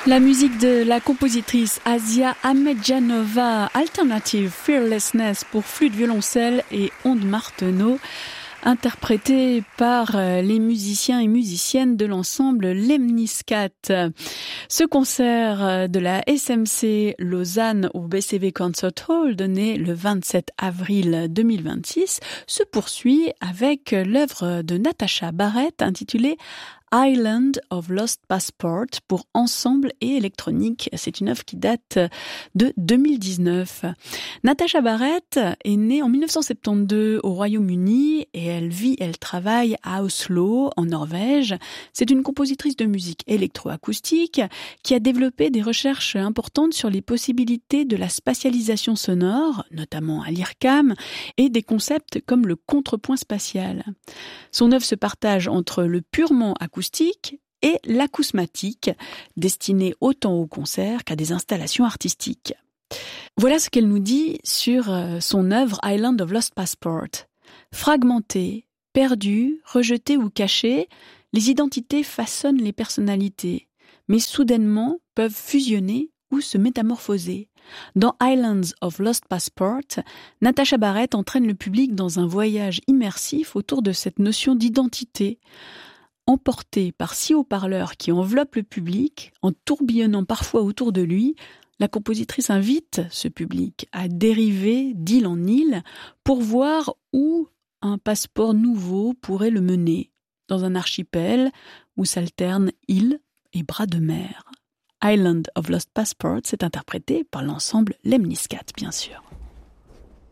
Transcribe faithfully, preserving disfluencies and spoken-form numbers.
La musique de la compositrice Asia Ahmedjanova, Alternative Fearlessness pour flûte, violoncelle et ondes marteneau, interprétée par les musiciens et musiciennes de l'ensemble Lemniscat. Ce concert de la S M C Lausanne au B C V Concert Hall, donné le vingt-sept avril deux mille vingt-six, se poursuit avec l'œuvre de Natasha Barrett intitulée Island of Lost Passport pour ensemble et électronique. C'est une œuvre qui date de deux mille dix-neuf. Natasha Barrett est née en dix-neuf cent soixante-douze au Royaume-Uni et elle vit, elle travaille à Oslo, en Norvège. C'est une compositrice de musique électroacoustique qui a développé des recherches importantes sur les possibilités de la spatialisation sonore, notamment à l'I R C A M, et des concepts comme le contrepoint spatial. Son œuvre se partage entre le purement acoustique et l'acousmatique, destinée autant aux concerts qu'à des installations artistiques. Voilà ce qu'elle nous dit sur son œuvre Island of Lost Passport. Fragmentées, perdues, rejetées ou cachées, les identités façonnent les personnalités, mais soudainement peuvent fusionner ou se métamorphoser. Dans Islands of Lost Passport, Natasha Barrett entraîne le public dans un voyage immersif autour de cette notion d'identité. Emportée par six haut-parleurs qui enveloppent le public, en tourbillonnant parfois autour de lui, la compositrice invite ce public à dériver d'île en île pour voir où un passeport nouveau pourrait le mener, dans un archipel où s'alternent îles et bras de mer. Island of Lost Passport, c'est interprété par l'ensemble Lemniscat, bien sûr.